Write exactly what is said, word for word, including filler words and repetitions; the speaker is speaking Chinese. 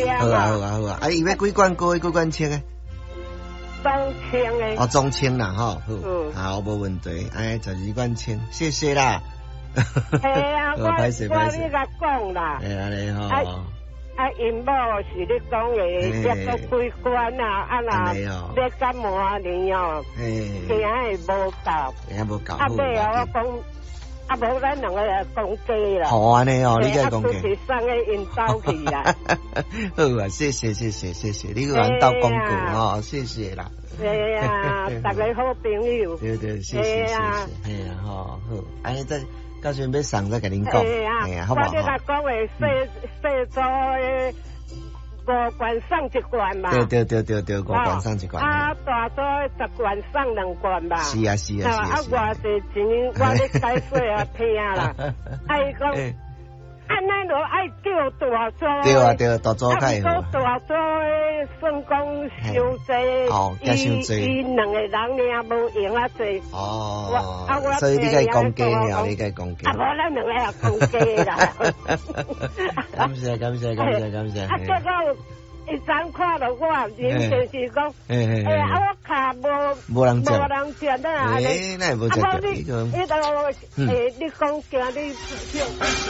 啊好啊好啊好啊，啊，伊要几罐高，几罐清诶？ 中清诶。 哦，中清啦，吼，好， 嗯， 好，无问题，哎，十二罐清，谢谢啦。 系啊，我我你甲讲啦。 系啊，你吼。 啊，因某是你讲诶，约到几关啊，啊那要感冒年哦，惊会无够， 惊无够。 啊，尾啊，我讲，啊无咱两个来讲价啦。 好安尼哦，你个讲价。 啊，就是送去因兜去啦。 好啊，谢谢谢谢谢谢，你个人斗广告哦，谢谢啦。 系啊，大家好朋友。 对对，谢谢谢谢，系啊，吼好，安尼再。到时要送再甲恁讲， 哎呀，好不好？我你甲讲诶，细细组诶，五罐送一罐嘛。 对对对对对，五罐送一罐。 啊，大组十罐送两罐吧。 是啊是啊是啊。 啊，偌济钱，我咧解说啊听啦。啊，伊讲，安尼就爱叫大组。 对啊对啊，大组较好。 啊，大组诶，算讲伤济。 哦，加伤济。 伊两个人尔无用啊济。 哦。所以你该讲价了，你该讲价。 啊，无咱两个也讲价啦。 感谢感谢感谢感谢。 啊，结果伊昨看到我，人就是讲，诶，啊，我卡无无人食， 无人食啦。 诶，那会无食到？ 伊就，伊就，诶，你讲惊你。